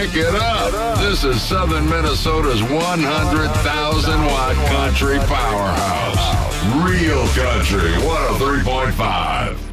Crank it up. This is Southern Minnesota's 100,000 watt country powerhouse. Real country 103.5.